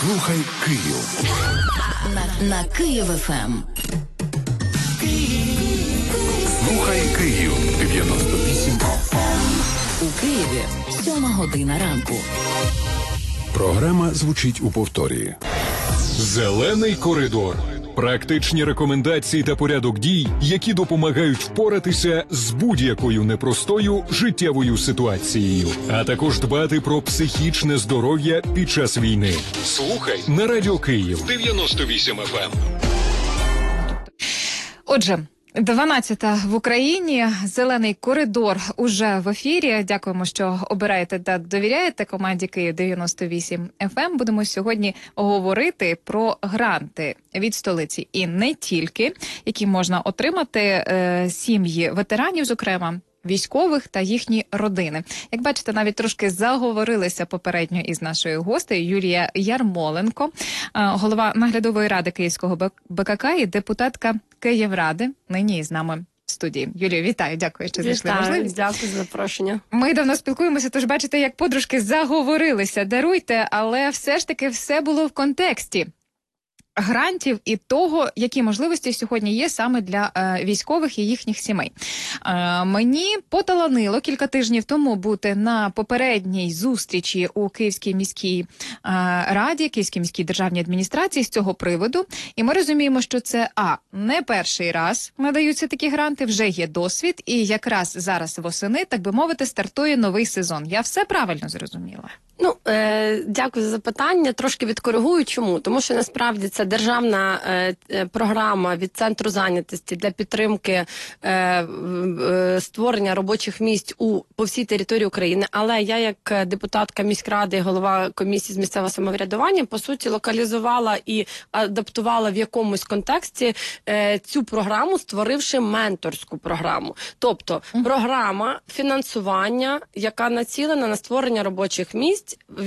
Слухай Київ. На Київ ФМ. Слухай Київ 98 FM. У Києві 7:00 ранку. Програма звучить у повторі. Зелений коридор. Практичні рекомендації та порядок дій, які допомагають впоратися з будь-якою непростою життєвою ситуацією, а також дбати про психічне здоров'я під час війни. Слухай на Радіо Київ 98 FM. Отже, 12-та в Україні, «Зелений коридор» уже в ефірі. Дякуємо, що обираєте та довіряєте команді Київ 98 FM. Будемо сьогодні говорити про гранти від столиці і не тільки, які можна отримати сім'ї ветеранів, зокрема, військових та їхні родини. Як бачите, навіть трошки заговорилися попередньо із нашою гостею Юлія Ярмоленко, голова наглядової ради Київського БКК і депутатка Київради, нині із нами в студії. Юлію, вітаю, дякую, що знайшли можливість. Дякую за запрошення. Ми давно спілкуємося, тож бачите, як подружки заговорилися. Даруйте, але все ж таки все було в контексті грантів і того, які можливості сьогодні є саме для військових і їхніх сімей. Мені поталанило кілька тижнів тому бути на попередній зустрічі у Київській міській раді, Київській міській державній адміністрації з цього приводу. І ми розуміємо, що це, не перший раз надаються такі гранти, вже є досвід, і якраз зараз восени, так би мовити, стартує новий сезон. Я все правильно зрозуміла? Дякую за запитання. Трошки відкоригую. Чому? Тому що насправді це державна програма від Центру зайнятості для підтримки створення робочих місць по всій території України. Але я, як депутатка міськради, голова комісії з місцевого самоврядування, по суті, локалізувала і адаптувала в якомусь контексті цю програму, створивши менторську програму. Тобто програма фінансування, яка націлена на створення робочих місць,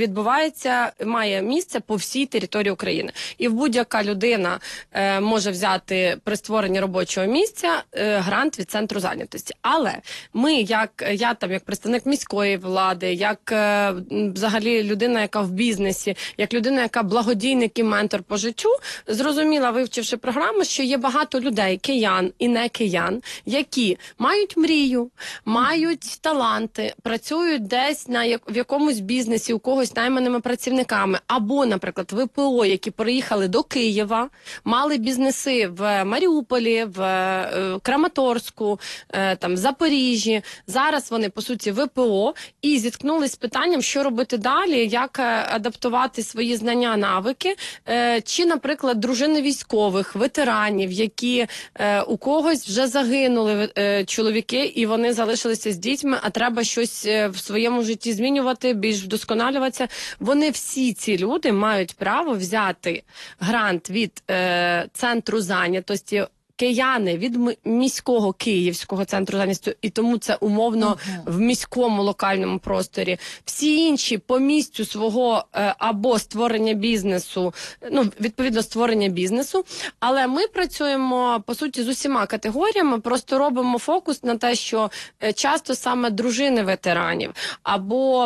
має місце по всій території України. І будь-яка людина може взяти при створенні робочого місця грант від Центру зайнятості. Але ми, як представник міської влади, як взагалі людина, яка в бізнесі, як людина, яка благодійник і ментор по життю, зрозуміла, вивчивши програму, що є багато людей, киян і не киян, які мають мрію, мають таланти, працюють десь в якомусь бізнесі, у когось найманими працівниками, або, наприклад, ВПО, які приїхали до Києва, мали бізнеси в Маріуполі, в Краматорську, в Запоріжжі. Зараз вони, по суті, ВПО і зіткнулись з питанням, що робити далі, як адаптувати свої знання, навики, чи, наприклад, дружини військових, ветеранів, які у когось вже загинули чоловіки, і вони залишилися з дітьми, а треба щось в своєму житті змінювати, більш вдосконалюватися. Вони всі ці люди мають право взяти грант від Центру зайнятості, кияни від міського Київського центру зайнятості, і тому це умовно в міському локальному просторі. Всі інші по місцю свого або створення бізнесу, відповідно створення бізнесу, але ми працюємо, по суті, з усіма категоріями, просто робимо фокус на те, що часто саме дружини ветеранів або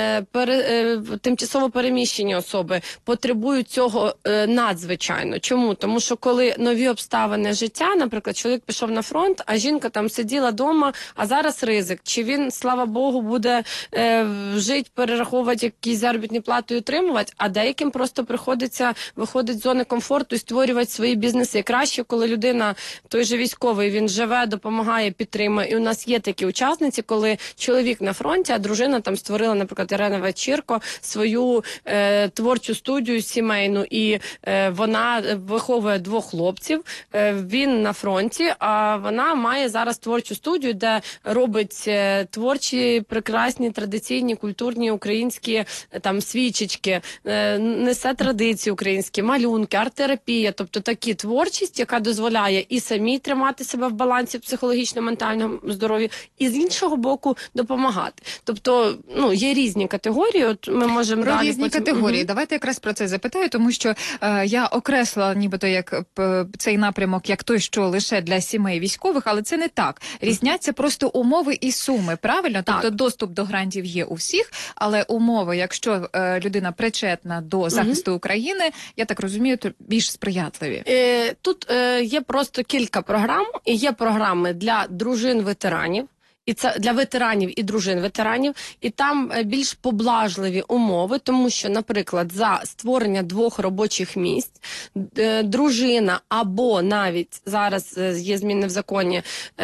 тимчасово переміщені особи потребують цього надзвичайно. Чому? Тому що коли нові обставини життя, наприклад, чоловік пішов на фронт, а жінка там сиділа вдома, а зараз ризик. Чи він, слава Богу, буде жити, перераховувати якісь заробітні плати і утримувати, а деяким просто приходиться виходити з зони комфорту і створювати свої бізнеси. І краще, коли людина, той же військовий, він живе, допомагає, підтримує. І у нас є такі учасниці, коли чоловік на фронті, а дружина там створила, наприклад, Ірина Вечірко, свою творчу студію сімейну, і вона виховує 2 хлопців. Він на фронті, а вона має зараз творчу студію, де робить творчі, прекрасні, традиційні, культурні, українські свічечки, несе традиції українські, малюнки, арт-терапія, тобто такі творчість, яка дозволяє і самій тримати себе в балансі психологічно-ментальному здоров'ю, і з іншого боку допомагати. Тобто, є різні категорії, от ми можемо про далі... різні категорії. Давайте якраз про це запитаю, тому що я окреслила нібито як цей напрямок, як той той, що лише для сімей військових, але це не так. Різняться просто умови і суми, правильно? Так. Тобто доступ до грантів є у всіх, але умови, якщо людина причетна до захисту України, я так розумію, то більш сприятливі. Тут є просто кілька програм, і є програми для дружин ветеранів. І це для ветеранів і дружин ветеранів, і там більш поблажливі умови, тому що, наприклад, за створення 2 робочих місць дружина або навіть зараз є зміни в законі,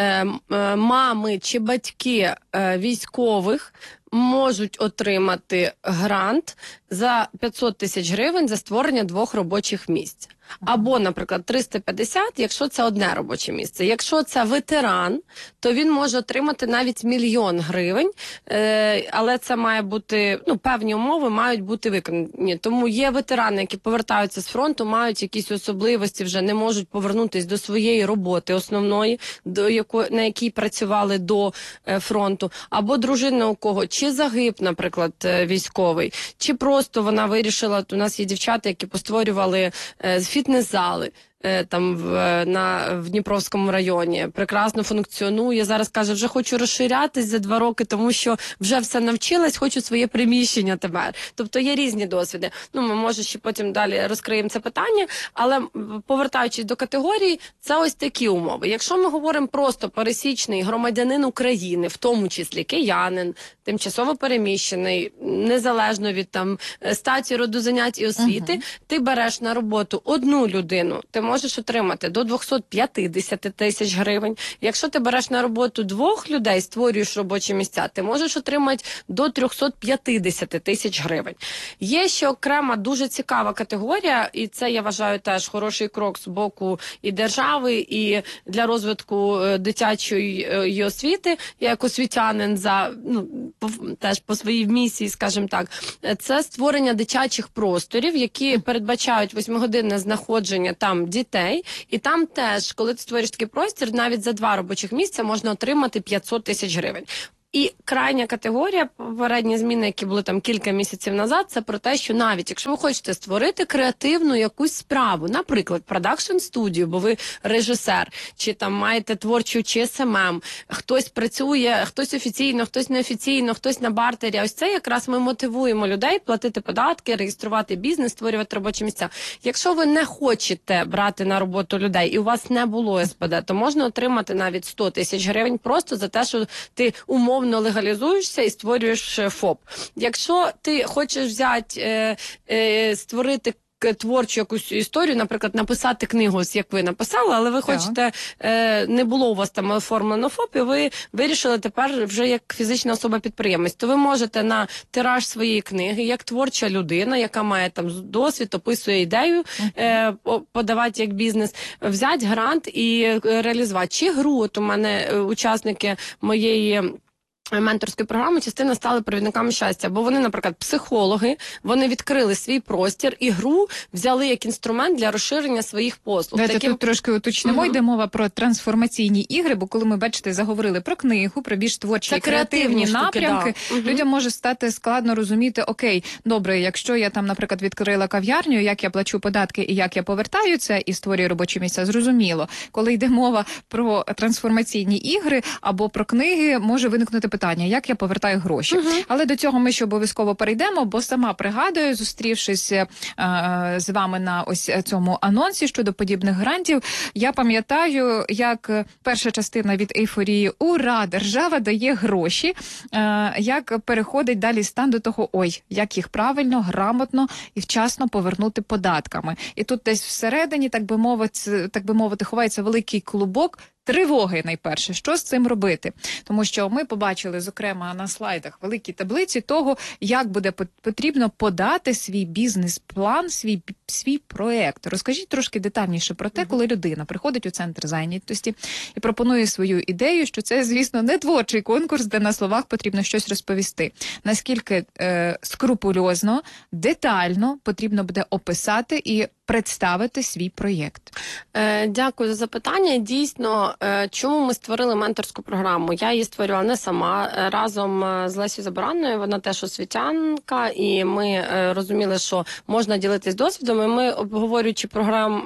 мами чи батьки військових можуть отримати грант за 500 тисяч гривень за створення 2 робочих місць. Або, наприклад, 350, якщо це одне робоче місце. Якщо це ветеран, то він може отримати навіть 1 000 000 гривень, але це має бути, певні умови мають бути виконані. Тому є ветерани, які повертаються з фронту, мають якісь особливості, вже не можуть повернутися до своєї роботи основної, на якій працювали до фронту. Або дружина у кого, чи загиб, наприклад, військовий, чи просто вона вирішила, у нас є дівчата, які постворювали фітнес-зали там в Дніпровському районі, прекрасно функціонує. Зараз каже, вже хочу розширятись за 2 роки, тому що вже все навчилась, хочу своє приміщення тепер. Тобто є різні досвіди. Ми, може, ще потім далі розкриємо це питання, але повертаючись до категорії, це ось такі умови. Якщо ми говоримо просто пересічний громадянин України, в тому числі киянин, тимчасово переміщений, незалежно від статі, роду занять і освіти, ти береш на роботу одну людину, ти можеш отримати до 250 тисяч гривень. Якщо ти береш на роботу 2 людей, створюєш робочі місця, ти можеш отримати до 350 тисяч гривень. Є ще окрема дуже цікава категорія, і це, я вважаю, теж хороший крок з боку і держави, і для розвитку дитячої освіти. Я як освітянин теж по своїй місії, скажімо так, це створення дитячих просторів, які передбачають 8-годинне знаходження там дітей, і там теж, коли ти створюєш такий простір, навіть за 2 робочих місця можна отримати 500 тисяч гривень. І крайня категорія, попередні зміни, які були там кілька місяців назад, це про те, що навіть якщо ви хочете створити креативну якусь справу, наприклад, продакшн-студію, бо ви режисер, чи там маєте творчу чи СММ, хтось працює, хтось офіційно, хтось неофіційно, хтось на бартері. А ось це якраз ми мотивуємо людей платити податки, реєструвати бізнес, створювати робочі місця. Якщо ви не хочете брати на роботу людей і у вас не було СПД, то можна отримати навіть 100 тисяч гривень просто за те, що ти умовно легалізуєшся і створюєш ФОП. Якщо ти хочеш взяти, створити творчу якусь історію, наприклад, написати книгу, як ви написали, але ви хочете, не було у вас там оформлено ФОП, і ви вирішили тепер вже як фізична особа-підприємець, то ви можете на тираж своєї книги, як творча людина, яка має там досвід, описує ідею, подавати як бізнес, взяти грант і реалізувати. Чи гру, от у мене учасники моєї менторської програми частина стали провідниками щастя, бо вони, наприклад, психологи, вони відкрили свій простір і гру взяли як інструмент для розширення своїх послуг. Давайте тут трошки уточнимо, йде мова про трансформаційні ігри, бо коли ми, бачите, заговорили про книгу, про більш творчі і креативні напрямки, людям може стати складно розуміти, окей, добре, якщо я там, наприклад, відкрила кав'ярню, як я плачу податки і як я повертаю це і створюю робочі місця, зрозуміло. Коли йде мова про трансформаційні ігри або про книги, може виникнути питання, як я повертаю гроші. Але до цього ми ще обов'язково перейдемо, бо сама пригадую, зустрівшись з вами на ось цьому анонсі щодо подібних грантів, я пам'ятаю, як перша частина від ейфорії «Ура! Держава дає гроші!», як переходить далі стан до того, ой, як їх правильно, грамотно і вчасно повернути податками. І тут десь всередині, так би мовити, ховається великий клубок тривоги найперше. Що з цим робити? Тому що ми побачили, зокрема, на слайдах великі таблиці того, як буде потрібно подати свій бізнес-план, свій проєкт. Розкажіть трошки детальніше про те, коли людина приходить у центр зайнятості і пропонує свою ідею, що це, звісно, не творчий конкурс, де на словах потрібно щось розповісти. Наскільки скрупульозно, детально потрібно буде описати і представити свій проєкт? Дякую за запитання. Дійсно, чому ми створили менторську програму? Я її створювала не сама, разом з Лесією Забаранною, вона теж освітянка, і ми розуміли, що можна ділитись досвідом, і ми, обговорюючи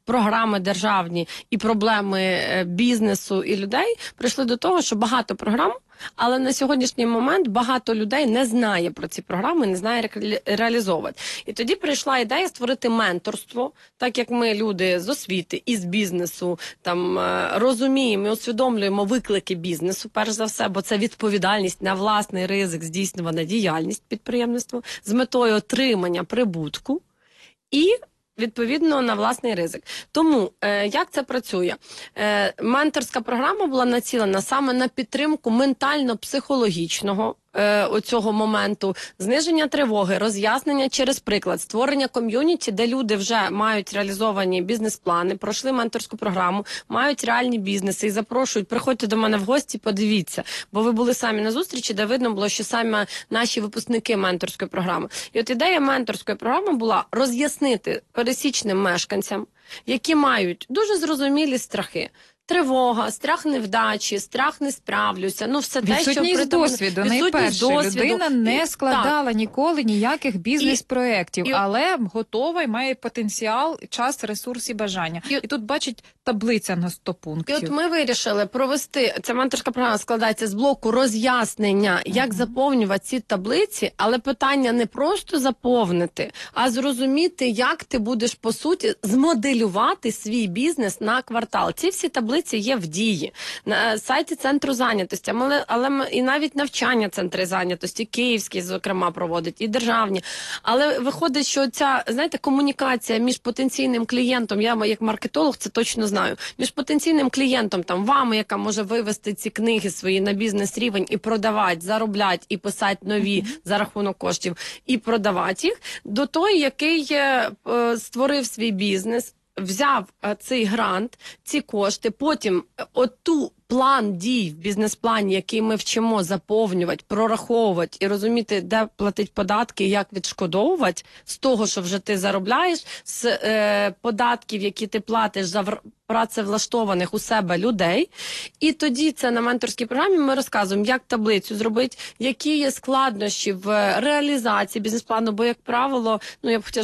програми державні і проблеми бізнесу і людей, прийшли до того, що багато програм, але на сьогоднішній момент багато людей не знає про ці програми, не знає реалізовувати. І тоді прийшла ідея створити менторство, так як ми, люди з освіти і з бізнесу, там розуміємо і усвідомлюємо виклики бізнесу, перш за все, бо це відповідальність на власний ризик, здійснювана діяльність підприємництва з метою отримання прибутку і відповідно на власний ризик. Тому як це працює? Менторська програма була націлена саме на підтримку ментально-психологічного оцього моменту, зниження тривоги, роз'яснення через приклад, створення ком'юніті, де люди вже мають реалізовані бізнес-плани, пройшли менторську програму, мають реальні бізнеси і запрошують, приходьте до мене в гості, подивіться, бо ви були самі на зустрічі, де видно було, що саме наші випускники менторської програми. І от ідея менторської програми була роз'яснити пересічним мешканцям, які мають дуже зрозумілі страхи. Тривога, страх невдачі, страх не справлюся. Ну, все те, що відсутність досвіду. Найперше, людина не складала ніколи ніяких бізнес-проєктів, але готова і має потенціал, час, ресурс і бажання. І тут, бачить, таблиця на 100 пунктів. І от ми вирішили провести, ця менторська програма складається з блоку роз'яснення, як заповнювати ці таблиці, але питання не просто заповнити, а зрозуміти, як ти будеш, по суті, змоделювати свій бізнес на квартал. Ці всі таблиці є в дії. На сайті Центру зайнятості, але і навіть навчання Центри зайнятості, київські, зокрема, проводить, і державні. Але виходить, що ця, знаєте, комунікація між потенційним клієнтом, я як маркетолог це точно знаю, між потенційним клієнтом, там, вами, яка може вивести ці книги свої на бізнес-рівень і продавати, заробляти і писати нові за рахунок коштів, і продавати їх, до той, який створив свій бізнес, взяв цей грант, ці кошти, потім оту план дій в бізнес-плані, який ми вчимо заповнювати, прораховувати і розуміти, де платити податки, як відшкодовувати з того, що вже ти заробляєш, з податків, які ти платиш за працевлаштованих у себе людей. І тоді це на менторській програмі ми розказуємо, як таблицю зробити, які є складнощі в реалізації бізнес-плану, бо, як правило, ну, я б хотіла,